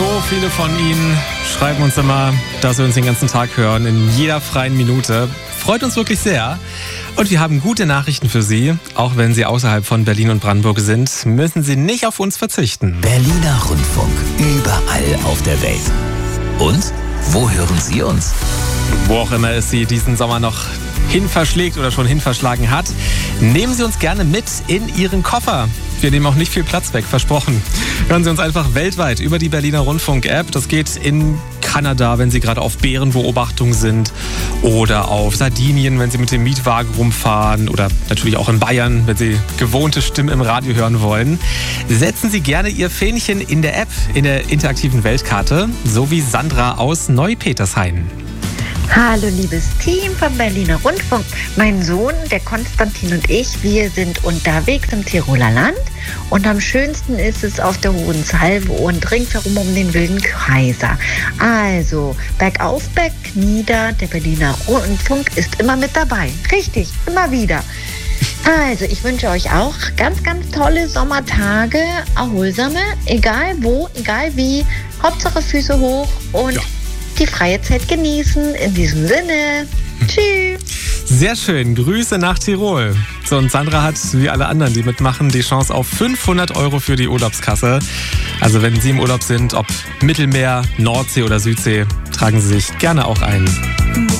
So viele von Ihnen schreiben uns immer, dass wir uns den ganzen Tag hören, in jeder freien Minute. Freut uns wirklich sehr. Und wir haben gute Nachrichten für Sie. Auch wenn Sie außerhalb von Berlin und Brandenburg sind, müssen Sie nicht auf uns verzichten. Berliner Rundfunk, überall auf der Welt. Und wo hören Sie uns? Wo auch immer es Sie diesen Sommer noch hin verschlägt oder schon hin verschlagen hat, nehmen Sie uns gerne mit in Ihren Koffer. Wir nehmen auch nicht viel Platz weg, versprochen. Hören Sie uns einfach weltweit über die Berliner Rundfunk-App. Das geht in Kanada, wenn Sie gerade auf Bärenbeobachtung sind, oder auf Sardinien, wenn Sie mit dem Mietwagen rumfahren, oder natürlich auch in Bayern, wenn Sie gewohnte Stimmen im Radio hören wollen. Setzen Sie gerne Ihr Fähnchen in der App, in der interaktiven Weltkarte, so wie Sandra aus Neupetershain. Hallo liebes Team vom Berliner Rundfunk. Mein Sohn, der Konstantin und ich, wir sind unterwegs im Tiroler Land und am schönsten ist es auf der Hohen Salve und ringsherum um den Wilden Kaiser. Also bergauf, bergnieder, der Berliner Rundfunk ist immer mit dabei. Richtig, immer wieder. Also ich wünsche euch auch ganz, ganz tolle Sommertage, erholsame, egal wo, egal wie, Hauptsache Füße hoch und die freie Zeit genießen. In diesem Sinne, tschüss. Sehr schön, Grüße nach Tirol. So, und Sandra hat, wie alle anderen, die mitmachen, die Chance auf 500 € für die Urlaubskasse. Also wenn Sie im Urlaub sind, ob Mittelmeer, Nordsee oder Südsee, tragen Sie sich gerne auch ein.